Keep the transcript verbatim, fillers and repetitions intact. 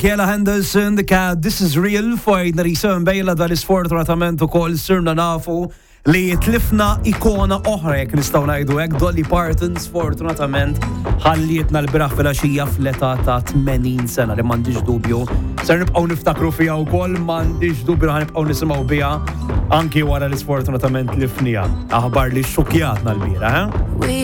Kela Henderson, the cat, this is real, fajna risem bejla dal-isfortunatament ukoll sirna nafu li tlifna ikona oħra jekk nistgħu ngħidu hekk, Dolly Parton sfortunatament ħallietna l-biraħ filgħaxija fl-età ta' tmenin sena li m'għandix dubju. Ser nibqgħu niftakru fiha wkoll, m'għandix dubju li ħanibqgħu nisimgħu biha anki wara li sfortunatament tlifniha. Aħbar li xxukjatna l-bira, eh?